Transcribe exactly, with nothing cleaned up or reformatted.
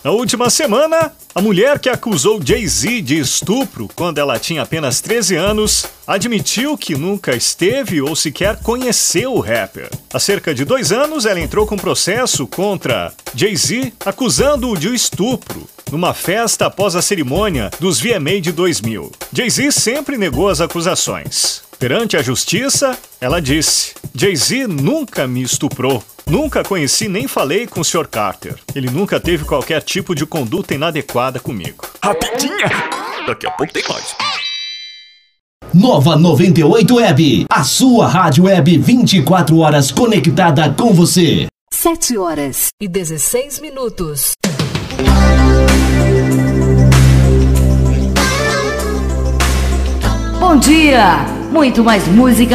Na última semana, a mulher que acusou Jay-Z de estupro quando ela tinha apenas treze anos, admitiu que nunca esteve ou sequer conheceu o rapper. Há cerca de dois anos, ela entrou com processo contra Jay-Z, acusando-o de estupro, numa festa após a cerimônia dos V M A de dois mil. Jay-Z sempre negou as acusações. Perante a justiça, ela disse: Jay-Z nunca me estuprou. Nunca conheci nem falei com o senhor Carter. Ele nunca teve qualquer tipo de conduta inadequada comigo. Rapidinha! Daqui a pouco tem mais. Nova noventa e oito Web, a sua rádio web vinte e quatro horas conectada com você. sete horas e dezesseis minutos. Bom dia! Muito mais música